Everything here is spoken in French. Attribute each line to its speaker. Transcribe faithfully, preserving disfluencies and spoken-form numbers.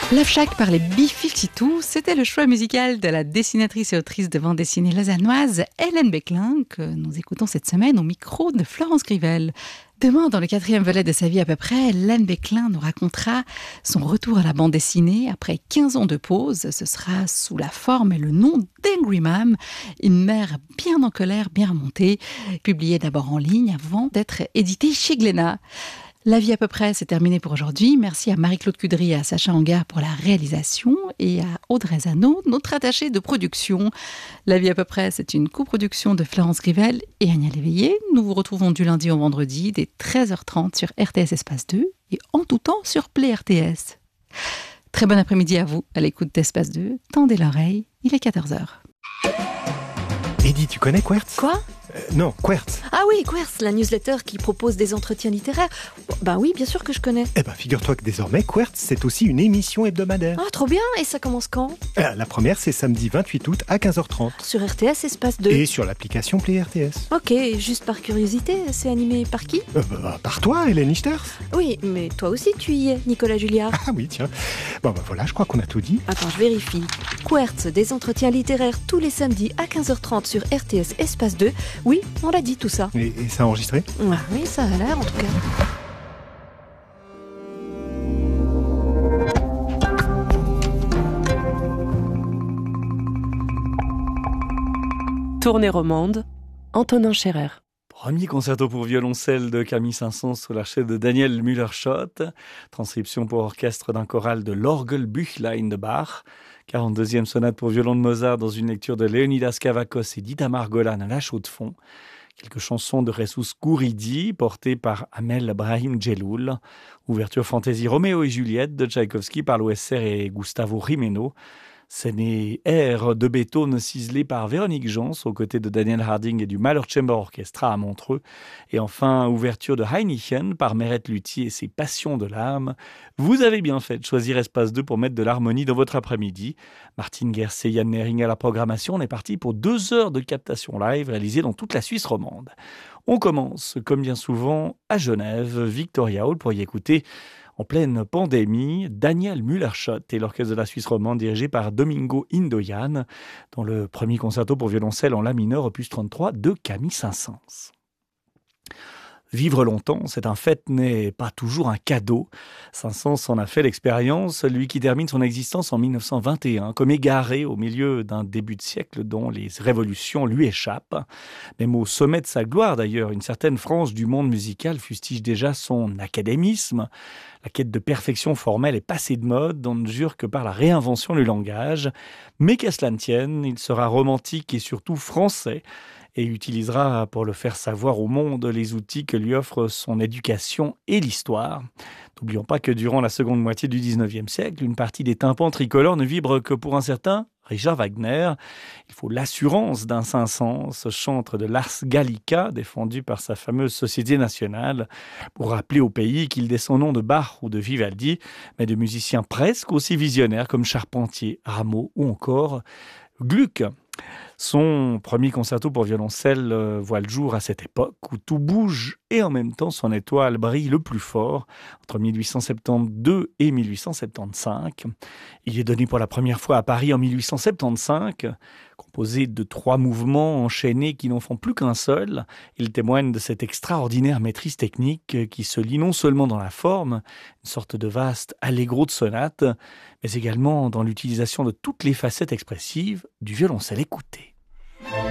Speaker 1: Love Shack par les B cinquante-deux, c'était le choix musical de la dessinatrice et autrice de bande dessinée lausannoise Hélène Becklin que nous écoutons cette semaine au micro de Florence Grivel. Demain, dans le quatrième volet de sa vie à peu près, Hélène Becklin nous racontera son retour à la bande dessinée après quinze ans de pause. Ce sera sous la forme et le nom d'Angry Mom, une mère bien en colère, bien remontée, publiée d'abord en ligne avant d'être éditée chez Glénat. La vie à peu près, c'est terminé pour aujourd'hui. Merci à Marie-Claude Cudry et à Sacha Hangar pour la réalisation et à Audrey Zano, notre attachée de production. La vie à peu près, c'est une coproduction de Florence Grivel et Agnès Léveillé. Nous vous retrouvons du lundi au vendredi dès treize heures trente sur R T S Espace deux et en tout temps sur Play R T S. Très bon après-midi à vous à l'écoute d'Espace deux. Tendez l'oreille, il est quatorze heures.
Speaker 2: Eddy, tu connais Quertz ?
Speaker 3: Quoi ?
Speaker 2: euh, Non, Quertz.
Speaker 3: Ah oui, Quertz, la newsletter qui propose des entretiens littéraires. Ben oui, bien sûr que je connais.
Speaker 2: Eh ben, figure-toi que désormais, Quertz, c'est aussi une émission hebdomadaire.
Speaker 3: Ah, trop bien. Et ça commence quand ?
Speaker 2: Euh, La première, c'est samedi vingt-huit août à quinze heures trente.
Speaker 3: Sur R T S Espace deux.
Speaker 2: Et sur l'application Play R T S.
Speaker 3: Ok, juste par curiosité, c'est animé par qui ?
Speaker 2: Euh, bah, par toi, Hélène Lichters.
Speaker 3: Oui, mais toi aussi tu y es, Nicolas Julliard.
Speaker 2: Ah oui, tiens. Bon, bah voilà, je crois qu'on a tout dit.
Speaker 3: Attends, je vérifie. Quertz, des entretiens littéraires tous les samedis à quinze heures trente sur R T S Espace deux. Oui, on l'a dit tout ça.
Speaker 2: Et, et ça a enregistré ?
Speaker 3: Ah oui, ça a l'air en tout cas.
Speaker 4: Tournée romande, Antonin Scherer.
Speaker 5: Premier concerto pour violoncelle de Camille Saint-Saëns sous la chef de Daniel Müller-Schott. Transcription pour orchestre d'un choral de l'Orgelbüchlein de Bach. quarante-deuxième sonate pour violon de Mozart dans une lecture de Leonidas Kavakos et d'Ida Margolin à la chaux de fond. Quelques chansons de Jesus Guridi portées par Amel Brahim Djelloul. Ouverture fantaisie Roméo et Juliette de Tchaïkovski par l'O S R et Gustavo Jimeno. Scène et air de Beethoven ciselé par Véronique Jans aux côtés de Daniel Harding et du Mahler Chamber Orchestra à Montreux. Et enfin, ouverture de Heineken par Mérette Luthier et ses Passions de l'âme. Vous avez bien fait de choisir Espace deux pour mettre de l'harmonie dans votre après-midi. Martine Guercé, Yann Nering à la programmation. On est parti pour deux heures de captation live réalisée dans toute la Suisse romande. On commence, comme bien souvent, à Genève, Victoria Hall, pour y écouter en pleine pandémie, Daniel Müller-Schott et l'orchestre de la Suisse romande dirigé par Domingo Indoyan dans le premier concerto pour violoncelle en la mineur opus trente-trois de Camille Saint-Saëns. Vivre longtemps, c'est un fait, n'est pas toujours un cadeau. Saint-Saëns en a fait l'expérience, lui qui termine son existence en mille neuf cent vingt et un, comme égaré au milieu d'un début de siècle dont les révolutions lui échappent. Même au sommet de sa gloire d'ailleurs, une certaine frange du monde musical fustige déjà son académisme. La quête de perfection formelle est passée de mode, on ne jure que par la réinvention du langage. Mais qu'à cela ne tienne, il sera romantique et surtout français, et utilisera pour le faire savoir au monde les outils que lui offrent son éducation et l'histoire. N'oublions pas que durant la seconde moitié du dix-neuvième siècle, une partie des tympans tricolores ne vibre que pour un certain Richard Wagner. Il faut l'assurance d'un Saint-Saëns, chantre de l'Ars Gallica, défendu par sa fameuse Société nationale, pour rappeler au pays qu'il descend non de Bach ou de Vivaldi, mais de musiciens presque aussi visionnaires comme Charpentier, Rameau ou encore Gluck. Son premier concerto pour violoncelle euh, voit le jour à cette époque où tout bouge et en même temps son étoile brille le plus fort, entre mille huit cent soixante-douze et mille huit cent soixante-quinze. Il est donné pour la première fois à Paris en mille huit cent soixante-quinze, composé de trois mouvements enchaînés qui n'en font plus qu'un seul. Il témoigne de cette extraordinaire maîtrise technique qui se lit non seulement dans la forme, une sorte de vaste allegro de sonate, mais également dans l'utilisation de toutes les facettes expressives du violoncelle écouté.